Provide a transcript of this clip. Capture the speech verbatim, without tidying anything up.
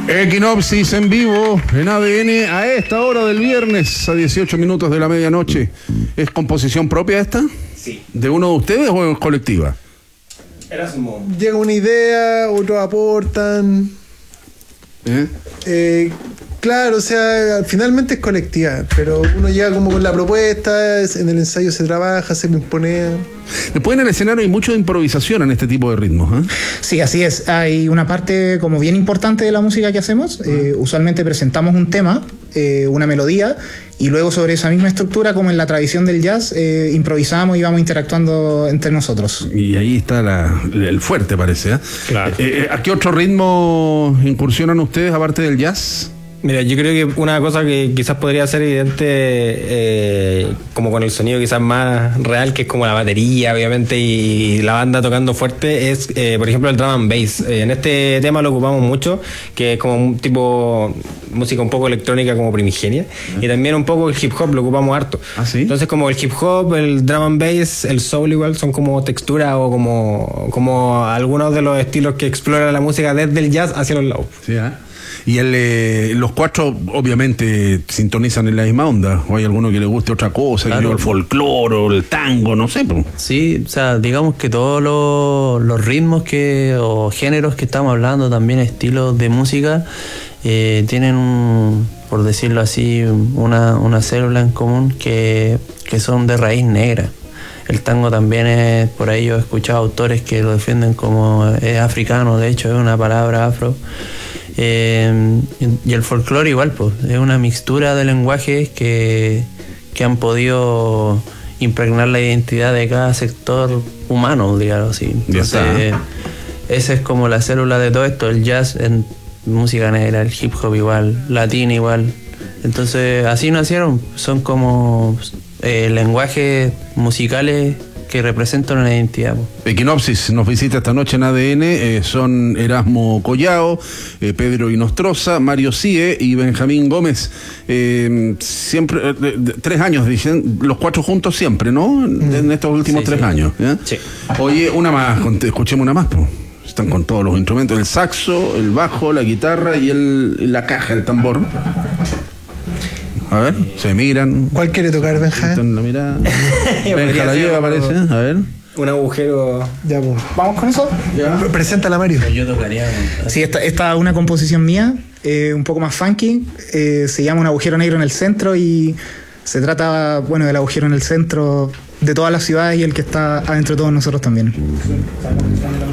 Equinopsis en vivo en A D N a esta hora del viernes, a dieciocho minutos de la medianoche. ¿Es composición propia esta? Sí. ¿De uno de ustedes o es colectiva? Erasmo. Llega una idea, otros aportan. ¿Eh? Eh, claro, o sea, finalmente es colectiva, pero uno llega como con la propuesta, en el ensayo se trabaja, se lo impone. Después en el escenario hay mucho de improvisación en este tipo de ritmos, ¿eh? Sí, así es. Hay una parte como bien importante de la música que hacemos. Eh, usualmente presentamos un tema, eh, una melodía, y luego sobre esa misma estructura, como en la tradición del jazz, eh, improvisamos y vamos interactuando entre nosotros. Y ahí está la, el fuerte, parece, ¿eh? Claro. Eh, ¿A qué otro ritmo incursionan ustedes aparte del jazz? Mira, yo creo que una cosa que quizás podría ser evidente, eh, como con el sonido quizás más real, que es como la batería, obviamente, y la banda tocando fuerte, es, eh, por ejemplo, el drum and bass. Eh, en este tema lo ocupamos mucho, que es como un tipo música un poco electrónica como primigenia, y también un poco el hip hop lo ocupamos harto. ¿Ah, sí? Entonces, como el hip hop, el drum and bass, el soul igual, son como textura o como, como algunos de los estilos que explora la música desde el jazz hacia los lados. Sí, ¿eh? Y el, eh, los cuatro obviamente sintonizan en la misma onda, o hay alguno que le guste otra cosa, claro, el folclore, el tango, no sé. Pues. Sí, o sea, digamos que todos los, los ritmos que o géneros que estamos hablando, también estilos de música, eh, tienen, un, por decirlo así, una, una célula en común que, que son de raíz negra. El tango también es, por ahí yo he escuchado autores que lo defienden como es africano, de hecho es una palabra afro. Eh, y el folclore igual, pues, es una mixtura de lenguajes que, que han podido impregnar la identidad de cada sector humano, digamos así. Entonces, esa es como la célula de todo esto, el jazz en música negra, el hip hop igual, latín igual. Entonces, así nacieron, son como eh, lenguajes musicales que representan una identidad. Equinopsis nos visita esta noche en A D N, eh, son Erasmo Collao, eh, Pedro Inostroza, Mario Cie y Benjamín Gómez. Eh, siempre, eh, de, tres años, dicen, los cuatro juntos siempre, ¿no? En, en estos últimos sí, tres sí. años. ¿eh? Sí. Oye, una más, escuchemos una más, pues. Están con todos los instrumentos, el saxo, el bajo, la guitarra y el, la caja, el tambor. A ver, se miran. ¿Cuál quiere tocar, Benja? La mirada. Benja la lleva, parece. A ver. Un agujero. Ya, pues. ¿Vamos con eso? Ya. Preséntala, Mario. Yo tocaría. Sí, esta, esta es una composición mía, eh, un poco más funky. Eh, se llama Un agujero negro en el centro y se trata, bueno, del agujero en el centro de todas las ciudades y el que está adentro de todos nosotros también.